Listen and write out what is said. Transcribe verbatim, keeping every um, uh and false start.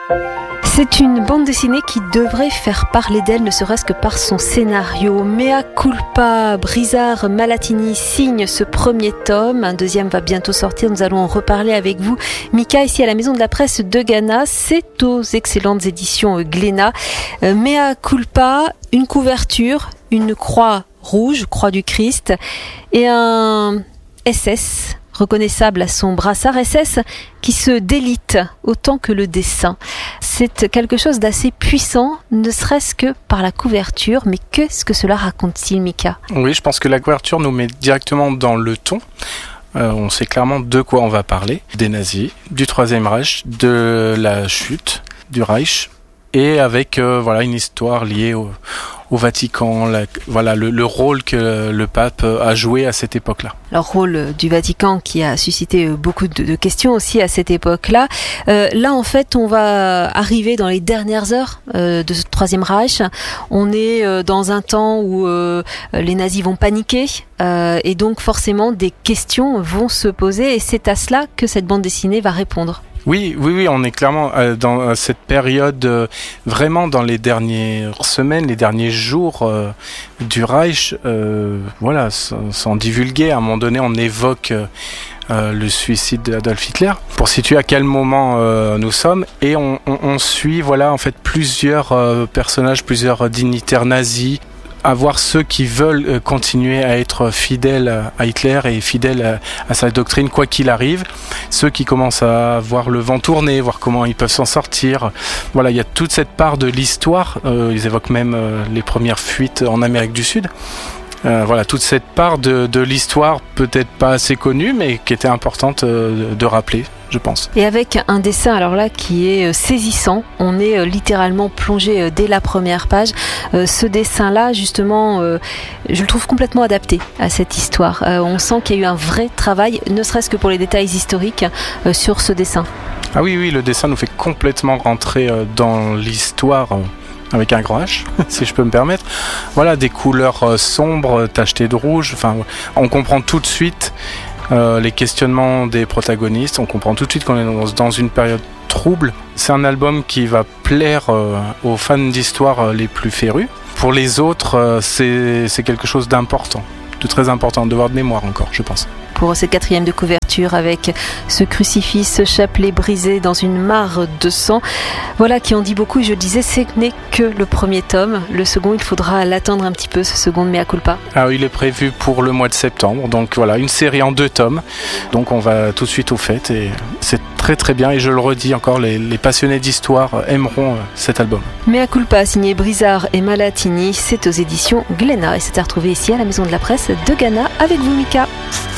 C'est une bande dessinée qui devrait faire parler d'elle, ne serait-ce que par son scénario. Mea culpa, Brizard Malatini signe ce premier tome. Un deuxième va bientôt sortir. Nous allons en reparler avec vous, Mika, ici à la Maison de la Presse de Ghana. C'est aux excellentes éditions Glénat. Euh, Mea culpa, une couverture, une croix rouge, croix du Christ, et un S S reconnaissable à son brassard, S S qui se délite autant que le dessin. C'est quelque chose d'assez puissant, ne serait-ce que par la couverture, mais qu'est-ce que cela raconte-t-il, Mika ? Oui, je pense que la couverture nous met directement dans le ton. Euh, on sait clairement de quoi on va parler. Des nazis, du Troisième Reich, de la chute du Reich, et avec euh, voilà une histoire liée au, au Vatican, la, voilà le, le rôle que le pape a joué à cette époque-là. Le rôle du Vatican qui a suscité beaucoup de, de questions aussi à cette époque-là. Euh, là, en fait, on va arriver dans les dernières heures euh, de ce Troisième Reich. On est euh, dans un temps où euh, les nazis vont paniquer euh, et donc forcément des questions vont se poser et c'est à cela que cette bande dessinée va répondre. Oui, oui, oui, on est clairement euh, dans cette période, euh, vraiment dans les dernières semaines, les derniers jours euh, du Reich, euh, voilà, sans, sans divulguer, à un moment donné, on évoque euh, euh, le suicide d'Adolf Hitler, pour situer à quel moment euh, nous sommes, et on, on, on suit, voilà, en fait, plusieurs euh, personnages, plusieurs dignitaires nazis, à voir ceux qui veulent continuer à être fidèles à Hitler et fidèles à, à sa doctrine quoi qu'il arrive, ceux qui commencent à voir le vent tourner, voir comment ils peuvent s'en sortir. Voilà, il y a toute cette part de l'histoire, euh, ils évoquent même euh, les premières fuites en Amérique du Sud. Euh, voilà, toute cette part de, de l'histoire peut-être pas assez connue mais qui était importante euh, de rappeler, je pense. Et avec un dessin alors là qui est saisissant, on est littéralement plongé dès la première page. Euh, ce dessin-là, justement, euh, je le trouve complètement adapté à cette histoire. Euh, on sent qu'il y a eu un vrai travail, ne serait-ce que pour les détails historiques, euh, sur ce dessin. Ah oui, oui, le dessin nous fait complètement rentrer euh, dans l'histoire. Euh... avec un grand H, si je peux me permettre. Voilà, des couleurs euh, sombres, tachetées de rouge. Enfin, on comprend tout de suite euh, les questionnements des protagonistes. On comprend tout de suite qu'on est dans, dans une période trouble. C'est un album qui va plaire euh, aux fans d'histoire euh, les plus férus. Pour les autres, euh, c'est, c'est quelque chose d'important, de très important, un devoir de mémoire encore, je pense. Pour cette quatrième de couverture avec ce crucifix, ce chapelet brisé dans une mare de sang. Voilà qui en dit beaucoup. Et je le disais, ce n'est que le premier tome. Le second, il faudra l'attendre un petit peu, ce second de Mea culpa. Ah, il est prévu pour le mois de septembre. Donc voilà, une série en deux tomes. Donc on va tout de suite au fait. Et c'est très très bien. Et je le redis encore, les, les passionnés d'histoire aimeront cet album. Mea culpa, signé Brizard et Malatini. C'est aux éditions Glénat. Et c'est à retrouver ici à la Maison de la Presse de Ghana avec vous, Mika.